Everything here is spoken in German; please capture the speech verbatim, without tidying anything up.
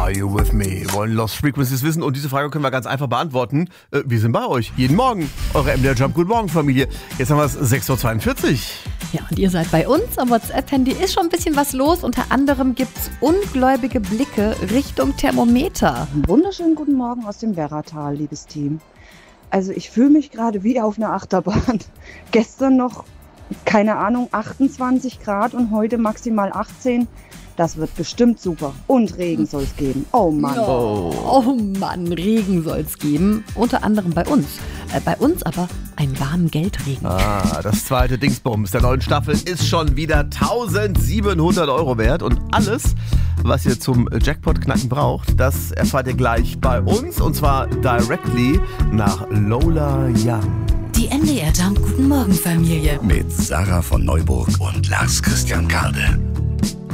Are you with me? Wir wollen Lost Frequencies wissen und diese Frage können wir ganz einfach beantworten. Äh, wir sind bei euch. Jeden Morgen. Eure M D R Jump Guten Morgen Familie. Jetzt haben wir es sechs Uhr zweiundvierzig. Ja, und ihr seid bei uns am WhatsApp-Handy. Ist schon ein bisschen was los. Unter anderem gibt es ungläubige Blicke Richtung Thermometer. Wunderschönen guten Morgen aus dem Werratal, liebes Team. Also ich fühle mich gerade wie auf einer Achterbahn. Gestern noch, keine Ahnung, achtundzwanzig Grad und heute maximal achtzehn. Das wird bestimmt super. Und Regen soll es geben. Oh Mann. Oh, oh Mann, Regen soll es geben. Unter anderem bei uns. Äh, bei uns aber einen warmen Geldregen. Ah, das zweite Dingsbums der neuen Staffel ist schon wieder eintausendsiebenhundert Euro wert. Und alles, was ihr zum Jackpot-Knacken braucht, das erfahrt ihr gleich bei uns. Und zwar directly nach Lola Young. Die M D R Jump Guten Morgen Familie. Mit Sarah von Neuburg und Lars Christian Kade.